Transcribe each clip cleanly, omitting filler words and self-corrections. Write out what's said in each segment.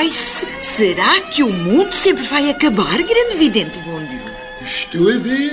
Ai, será que o mundo sempre vai acabar, grande vidente Von Dieu? Estou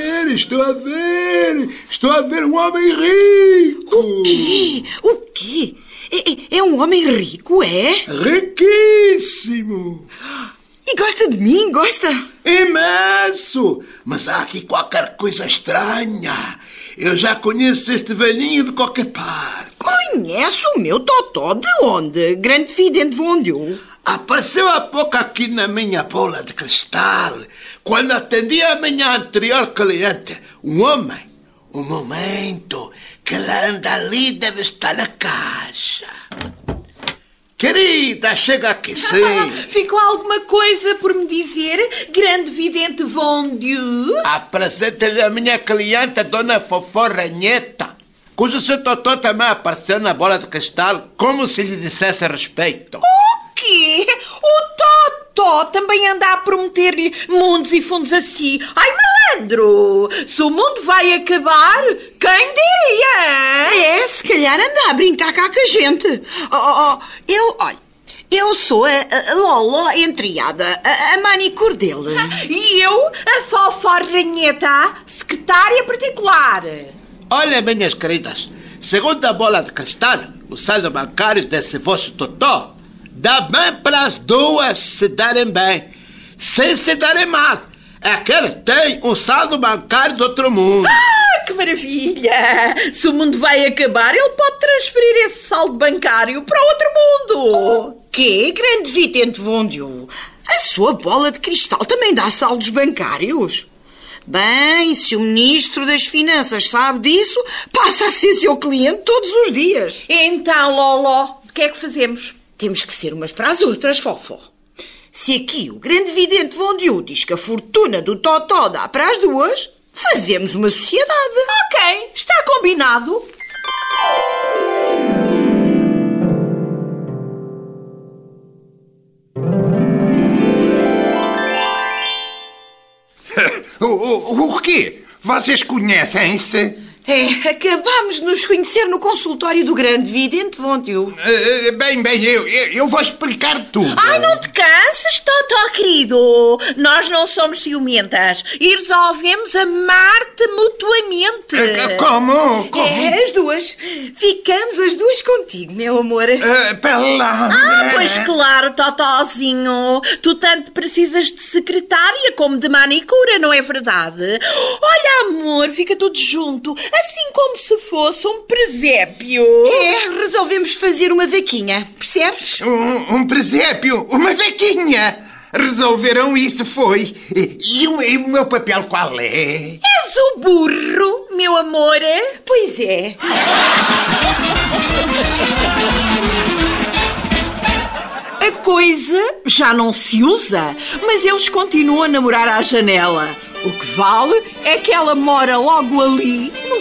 a ver um homem rico. O quê? É um homem rico, é? Riquíssimo. E gosta de mim, gosta? Imenso. Mas há aqui qualquer coisa estranha. Eu já conheço este velhinho de qualquer parte. Conhece o meu totó de onde, grande vidente Von Dieu? Apareceu há pouco aqui na minha bola de cristal, quando atendi a minha anterior cliente. Um homem. Um momento, que ela anda ali deve estar na caixa. Querida, chega aqui, sim. Ficou alguma coisa por me dizer, grande vidente Von Dieu? Apresente-lhe a minha cliente, a dona Fofó Ranheta, cujo seu totó também apareceu na bola de cristal, como se lhe dissesse respeito. O quê? O Totó também anda a prometer-lhe mundos e fundos assim. Ai, malandro! Se o mundo vai acabar, quem diria? Se calhar anda a brincar cá com a gente. Eu sou a Loló entriada, a manicure dele. E eu, a Fofó Ranheta, secretária particular. Olha, minhas queridas, segundo a bola de cristal, o saldo bancário desse vosso totó dá bem para as duas se darem bem, sem se darem mal. É que ele tem um saldo bancário do outro mundo. Ah, que maravilha! Se o mundo vai acabar, ele pode transferir esse saldo bancário para outro mundo. O quê, grande vidente Von Dieu? A sua bola de cristal também dá saldos bancários? Bem, se o Ministro das Finanças sabe disso, passa a ser seu cliente todos os dias. Então, Loló, o que é que fazemos? Temos que ser umas para as outras, Fofó. Se aqui o grande vidente Von Dieu diz que a fortuna do Totó dá para as duas, fazemos uma sociedade. Ok, está combinado. O quê? Vocês conhecem-se? Acabámos de nos conhecer no consultório do grande vidente Von Dieu. Bem, eu vou explicar tudo. Ai, não te canses, Totó querido. Nós não somos ciumentas e resolvemos amar-te mutuamente. Como? As duas. Ficamos as duas contigo, meu amor. Pois claro, Totózinho. Tu tanto precisas de secretária como de manicura, não é verdade? Olha, amor, fica tudo junto. Assim como se fosse um presépio. Resolvemos fazer uma vaquinha, percebes? Um presépio? Uma vaquinha? Resolveram isso, foi. E o meu papel qual é? És o burro, meu amor. Pois é. A coisa já não se usa, mas eles continuam a namorar à janela. O que vale é que ela mora logo ali, no